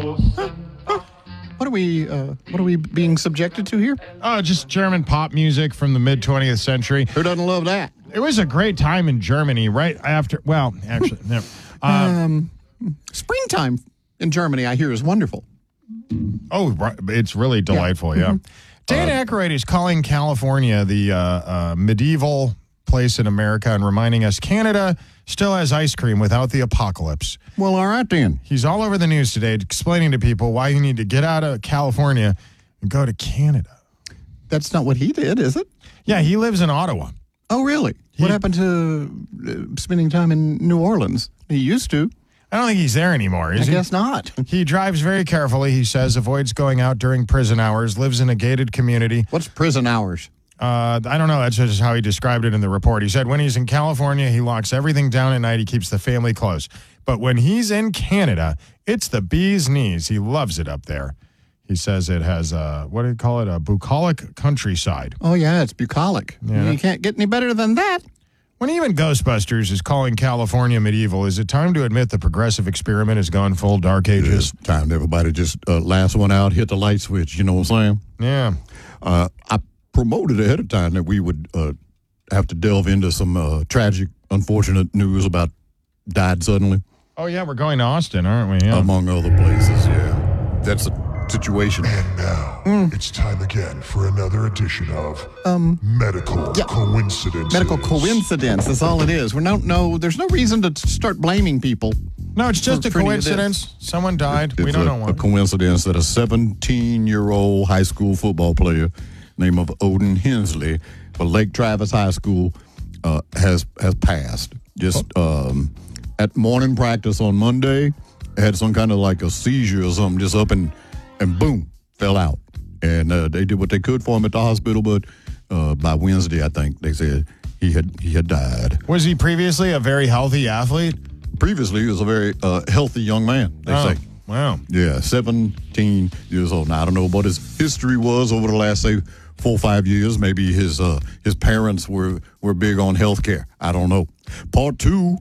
What are we being subjected to here? Oh, just German pop music from the mid-20th century. Who doesn't love that? It was a great time in Germany right after, well, actually, no. Springtime in Germany, I hear, is wonderful. Oh, right, it's really delightful, yeah. Dan Aykroyd is calling California the medieval place in America and reminding us Canada still has ice cream without the apocalypse. Well, all right then. He's all over the news today explaining to people why you need to get out of California and go to Canada. That's not what he did, is it? Yeah, he lives in Ottawa. Oh, really? What happened to spending time in New Orleans? He used to. I don't think he's there anymore, is he? I guess not. He drives very carefully, he says, avoids going out during prison hours, lives in a gated community. What's prison hours? I don't know. That's just how he described it in the report. He said when he's in California, he locks everything down at night. He keeps the family close. But when he's in Canada, it's the bee's knees. He loves it up there. He says it has, what do you call it, a bucolic countryside. Oh, yeah, it's bucolic. Yeah. You can't get any better than that. When even Ghostbusters is calling California medieval, is it time to admit the progressive experiment has gone full dark ages? It's time to everybody just last one out, hit the light switch, you know what I'm saying? Yeah. I promoted ahead of time that we would have to delve into some tragic, unfortunate news about died suddenly. Oh, yeah, we're going to Austin, aren't we? Yeah. Among other places, yeah. That's a situation. And now, it's time again for another edition of Medical Coincidence. Medical coincidence is all it is. There's no reason to start blaming people. No, it's just a for any of this. coincidence. Someone died. We It's don't know a what. coincidence that a 17-year-old high school football player named of Odin Hensley for Lake Travis High School has passed. Just at morning practice on Monday, had some kind of like a seizure or something, just up and boom, fell out. And they did what they could for him at the hospital, but by Wednesday, I think they said he had died. Was he previously a very healthy athlete? Previously, he was a very healthy young man, they say. Wow. Yeah, 17 years old. Now, I don't know what his history was over the last, say, 4 or 5 years. Maybe his parents were big on health care. I don't know. Part 2,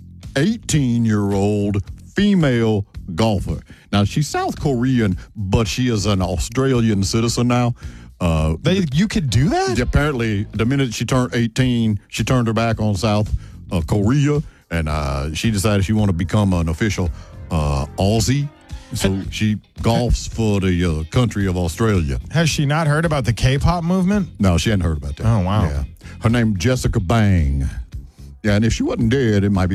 18-year-old female golfer. Now, she's South Korean, but she is an Australian citizen now. You could do that? Apparently, the minute she turned 18, she turned her back on South Korea, and she decided she wanted to become an official Aussie. So she golfs for the country of Australia. Has she not heard about the K-pop movement? No, she hadn't heard about that. Oh, wow. Yeah. Her name Jessica Bang. Yeah, and if she wasn't dead, it might be